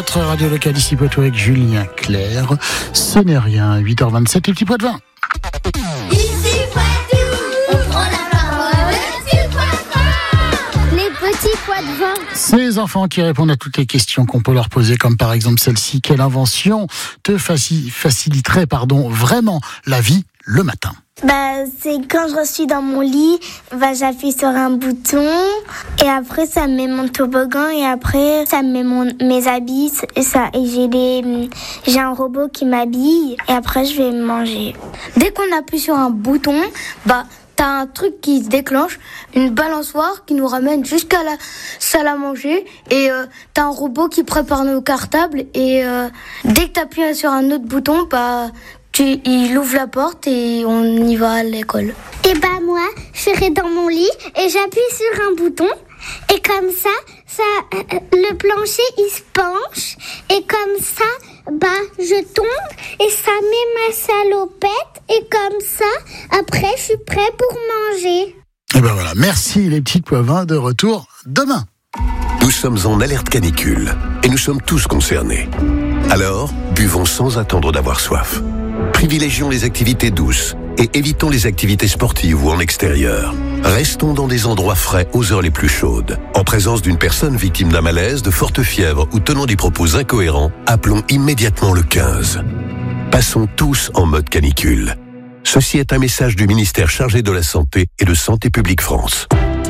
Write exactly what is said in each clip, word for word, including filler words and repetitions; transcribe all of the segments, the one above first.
votre radio locale ici Poitou avec Julien Clerc. Ce n'est rien, huit heures vingt-sept, les petits pois de vin. Ici Poitou, on prend la parole, les petits pois de vin. Les petits pois de vin. Ces enfants qui répondent à toutes les questions qu'on peut leur poser, comme par exemple celle-ci, quelle invention te faci- faciliterait pardon, vraiment la vie le matin? Bah, c'est quand je suis dans mon lit, bah, j'appuie sur un bouton et après ça me met mon toboggan et après ça me met mon, mes habits et ça et j'ai des j'ai un robot qui m'habille et après je vais manger. Dès qu'on appuie sur un bouton, bah t'as un truc qui se déclenche, une balançoire qui nous ramène jusqu'à la salle à manger et euh, t'as un robot qui prépare nos cartables et euh, dès que t'appuies sur un autre bouton, bah Tu, il ouvre la porte et on y va à l'école. Et bah moi, je serai dans mon lit et j'appuie sur un bouton et comme ça, ça euh, le plancher il se penche et comme ça, bah je tombe et ça met ma salopette et comme ça, après je suis prêt pour manger. Et ben voilà, merci les petites pois vins, de retour demain. Nous sommes en alerte canicule et nous sommes tous concernés. Alors, buvons sans attendre d'avoir soif. Privilégions les activités douces et évitons les activités sportives ou en extérieur. Restons dans des endroits frais aux heures les plus chaudes. En présence d'une personne victime d'un malaise, de forte fièvre ou tenant des propos incohérents, appelons immédiatement le quinze. Passons tous en mode canicule. Ceci est un message du ministère chargé de la Santé et de Santé publique France.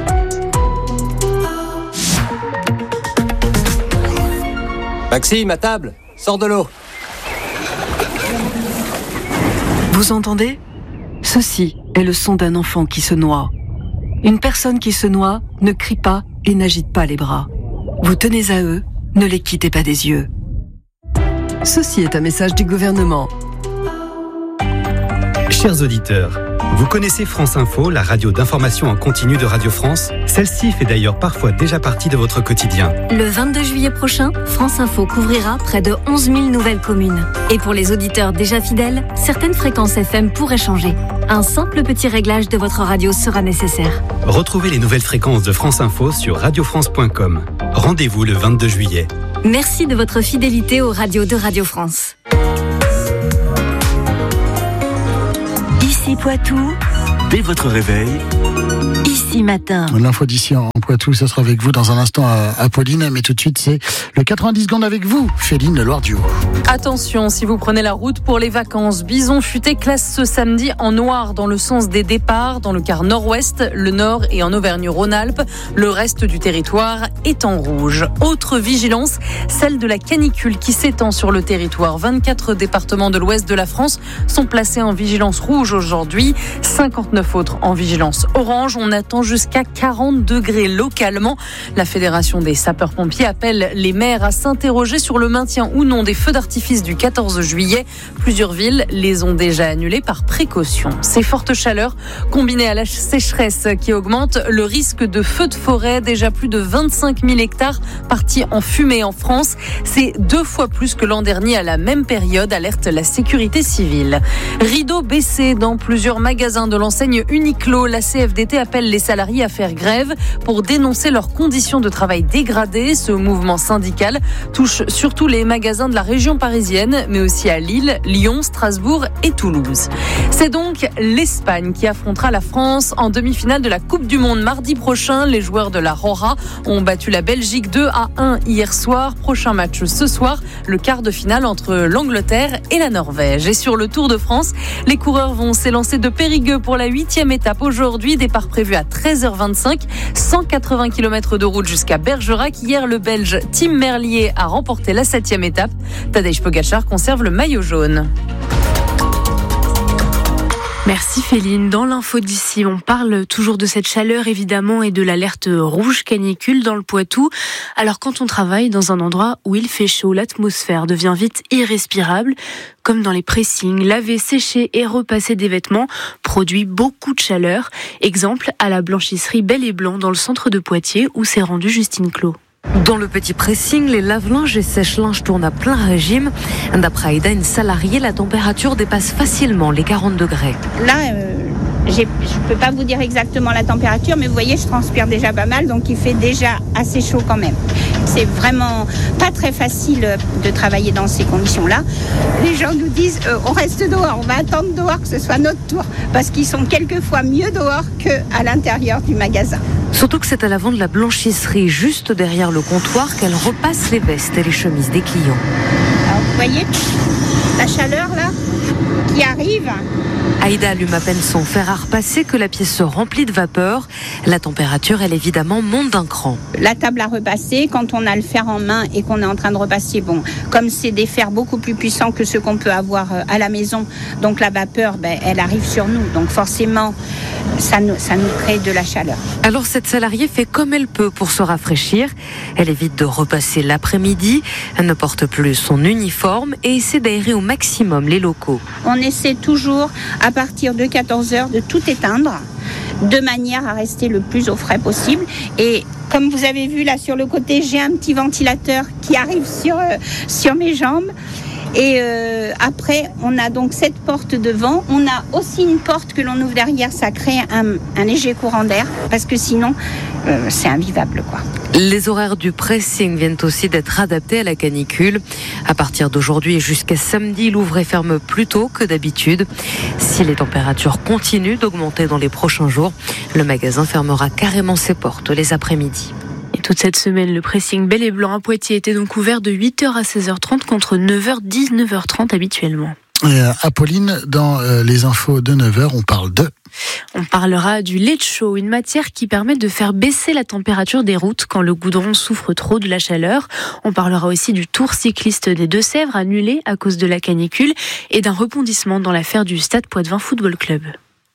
Maxime, à table, sors de l'eau. Vous entendez ? Ceci est le son d'un enfant qui se noie. Une personne qui se noie ne crie pas et n'agite pas les bras. Vous tenez à eux, ne les quittez pas des yeux. Ceci est un message du gouvernement. Chers auditeurs, vous connaissez France Info, la radio d'information en continu de Radio France ? Celle-ci fait d'ailleurs parfois déjà partie de votre quotidien. Le vingt-deux juillet prochain, France Info couvrira près de onze mille nouvelles communes. Et pour les auditeurs déjà fidèles, certaines fréquences F M pourraient changer. Un simple petit réglage de votre radio sera nécessaire. Retrouvez les nouvelles fréquences de France Info sur radio france point com. Rendez-vous le vingt-deux juillet. Merci de votre fidélité aux radios de Radio France. Ici Poitou, dès votre réveil, ici matin. L'info d'ici en Poitou, ça sera avec vous dans un instant à, à Pauline, mais tout de suite c'est le quatre-vingt-dix secondes avec vous, Féline de Loire-du-Haut. Attention, si vous prenez la route pour les vacances, Bison Futé classe ce samedi en noir dans le sens des départs, dans le quart nord-ouest, le nord et en Auvergne-Rhône-Alpes. Le reste du territoire est en rouge. Autre vigilance, celle de la canicule qui s'étend sur le territoire. vingt-quatre départements de l'ouest de la France sont placés en vigilance rouge aujourd'hui, cinquante-neuf autres en vigilance orange. On attend jusqu'à quarante degrés localement. La Fédération des sapeurs-pompiers appelle les maires à s'interroger sur le maintien ou non des feux d'artifice du quatorze juillet. Plusieurs villes les ont déjà annulés par précaution. Ces fortes chaleurs, combinées à la sécheresse qui augmente, le risque de feux de forêt, déjà plus de vingt-cinq mille hectares partis en fumée en France. C'est deux fois plus que l'an dernier à la même période, alerte la sécurité civile. Rideau baissé dans plusieurs magasins de l'enseigne Uniqlo. La C F D T appelle les salariés à faire grève pour dénoncer leurs conditions de travail dégradées. Ce mouvement syndical touche surtout les magasins de la région parisienne, mais aussi à Lille, Lyon, Strasbourg et Toulouse. C'est donc l'Espagne qui affrontera la France en demi-finale de la Coupe du Monde mardi prochain. Les joueurs de la Rora ont battu la Belgique deux à un hier soir. Prochain match ce soir, le quart de finale entre l'Angleterre et la Norvège. Et sur le Tour de France, les coureurs vont s'élancer de Périgueux pour la huitième étape aujourd'hui. Départ prévu à treize heures vingt-cinq. cent quatre-vingts kilomètres de route jusqu'à Bergerac. Hier, le Belge Tim Merlier a remporté la septième étape. Tadej Pogačar conserve le maillot jaune. Merci Féline. Dans l'info d'ici, on parle toujours de cette chaleur évidemment et de l'alerte rouge canicule dans le Poitou. Alors quand on travaille dans un endroit où il fait chaud, l'atmosphère devient vite irrespirable. Comme dans les pressings, laver, sécher et repasser des vêtements produit beaucoup de chaleur. Exemple à la blanchisserie Bel et Blanc dans le centre de Poitiers où s'est rendue Justine Clos. Dans le petit pressing, les lave-linges et sèche-linges tournent à plein régime. D'après Aïda, une salariée, la température dépasse facilement les quarante degrés. Là, euh, j'ai, je ne peux pas vous dire exactement la température, mais vous voyez, je transpire déjà pas mal, donc il fait déjà assez chaud quand même. C'est vraiment pas très facile de travailler dans ces conditions-là. Les gens nous disent euh, on reste dehors, on va attendre dehors que ce soit notre tour, parce qu'ils sont quelquefois mieux dehors qu'à l'intérieur du magasin. Surtout que c'est à l'avant de la blanchisserie, juste derrière le comptoir, qu'elle repasse les vestes et les chemises des clients. Alors vous voyez la chaleur là qui arrive. Aïda allume à peine son fer à repasser que la pièce se remplit de vapeur. La température, elle évidemment, monte d'un cran. La table à repasser, quand on a le fer en main et qu'on est en train de repasser, bon, comme c'est des fers beaucoup plus puissants que ceux qu'on peut avoir à la maison, donc la vapeur, ben, elle arrive sur nous. Donc forcément, ça nous, ça nous crée de la chaleur. Alors cette salariée fait comme elle peut pour se rafraîchir. Elle évite de repasser l'après-midi. Elle ne porte plus son uniforme et essaie d'aérer au maximum les locaux. On essaie toujours, à partir de quatorze heures, de tout éteindre, de manière à rester le plus au frais possible. Et comme vous avez vu là sur le côté, j'ai un petit ventilateur qui arrive sur, euh, sur mes jambes. Et euh, après, on a donc cette porte devant. On a aussi une porte que l'on ouvre derrière. Ça crée un, un léger courant d'air, parce que sinon, euh, c'est invivable, quoi. Les horaires du pressing viennent aussi d'être adaptés à la canicule. À partir d'aujourd'hui et jusqu'à samedi, il ouvre et ferme plus tôt que d'habitude. Si les températures continuent d'augmenter dans les prochains jours, le magasin fermera carrément ses portes les après-midi. Et toute cette semaine, le pressing Bel et Blanc à Poitiers était donc ouvert de huit heures à seize heures trente contre neuf heures, dix-neuf heures trente habituellement. Et Apolline, dans euh, les infos de neuf heures, on parle de... On parlera du lait de chaux, une matière qui permet de faire baisser la température des routes quand le goudron souffre trop de la chaleur. On parlera aussi du tour cycliste des Deux-Sèvres annulé à cause de la canicule et d'un rebondissement dans l'affaire du Stade Poitvin Football Club.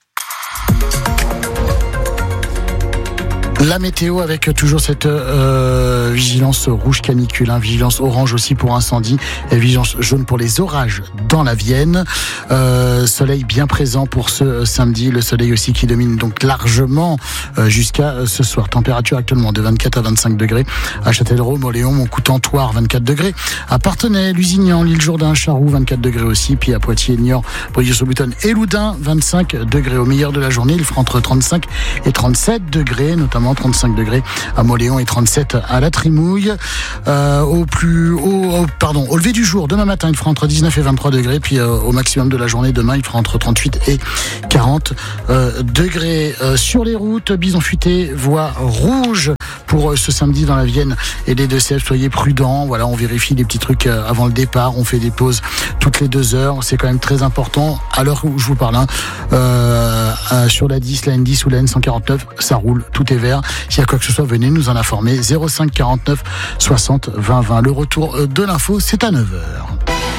La météo avec toujours cette euh, vigilance rouge canicule, hein, vigilance orange aussi pour incendie et vigilance jaune pour les orages dans la Vienne. Euh, soleil bien présent pour ce samedi, le soleil aussi qui domine donc largement euh, jusqu'à ce soir. Température actuellement de vingt-quatre à vingt-cinq degrés à Châtellerault, Moléon, Montcoutantoir vingt-quatre degrés, à Parthenay, Lusignan, l'île Jourdain, Charroux vingt-quatre degrés aussi, puis à Poitiers, Niort, Brioude-sur-Boutonne et Loudun vingt-cinq degrés. Au meilleur de la journée, il fera entre trente-cinq et trente-sept degrés, notamment trente-cinq degrés à Moléon et trente-sept à la Trimouille. Euh, au plus haut, au, pardon, au lever du jour, demain matin, il fera entre dix-neuf et vingt-trois degrés, puis euh, au maximum de la journée, demain, il fera entre trente-huit et quarante euh, degrés. Euh, sur les routes, Bison Futé, voie rouge pour euh, ce samedi dans la Vienne et les Deux-Sèvres. Soyez prudents. Voilà, on vérifie des petits trucs euh, avant le départ. On fait des pauses toutes les deux heures. C'est quand même très important. À l'heure où je vous parle, hein, euh, euh, sur la dix, la N dix ou la N cent quarante-neuf, ça roule, tout est vert. S'il y a quoi que ce soit, venez nous en informer. zéro cinq quarante-neuf soixante vingt vingt. Le retour de l'info, c'est à neuf heures.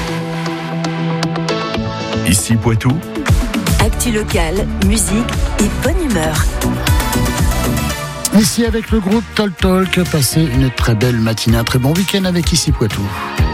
Ici Poitou. Actu locale, musique et bonne humeur. Ici avec le groupe Talk Talk, passez une très belle matinée, un très bon week-end avec Ici Poitou.